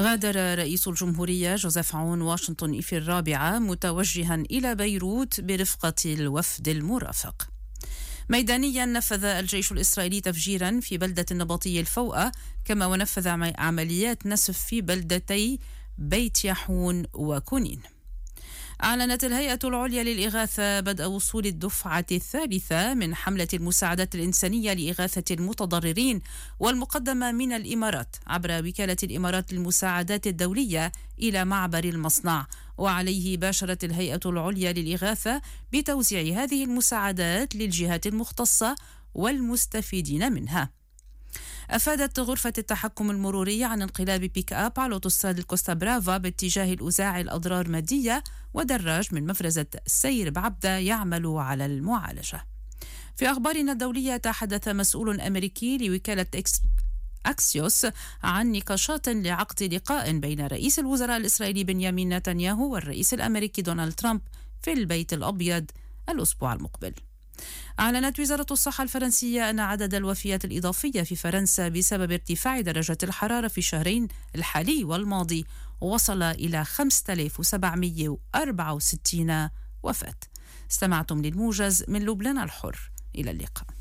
غادر رئيس الجمهورية جوزيف عون واشنطن في الرابعة متوجها إلى بيروت برفقة الوفد المرافق. ميدانيا نفذ الجيش الإسرائيلي تفجيرا في بلدة النبطي الفوأة، كما ونفذ عمليات نسف في بلدتي بيت يحون وكونين. أعلنت الهيئة العليا للإغاثة بدء وصول الدفعة الثالثة من حملة المساعدات الإنسانية لإغاثة المتضررين والمقدمة من الإمارات عبر وكالة الإمارات للمساعدات الدولية إلى معبر المصنع، وعليه باشرت الهيئة العليا للإغاثة بتوزيع هذه المساعدات للجهات المختصة والمستفيدين منها. أفادت غرفة التحكم المروري عن انقلاب بيك أب على أوتوستراد الكوستا برافا باتجاه الأزاعي الأضرار مادية ودراج من مفرزة سير بعبدة يعمل على المعالجة. في أخبارنا الدولية، تحدث مسؤول أمريكي لوكالة أكسيوس عن نقاشات لعقد لقاء بين رئيس الوزراء الإسرائيلي بنيامين نتنياهو والرئيس الأمريكي دونالد ترامب في البيت الأبيض الأسبوع المقبل. أعلنت وزارة الصحة الفرنسية أن عدد الوفيات الإضافية في فرنسا بسبب ارتفاع درجة الحرارة في الشهرين الحالي والماضي وصل إلى 5764 وفاة. استمعتم للموجز من لبنان الحر، إلى اللقاء.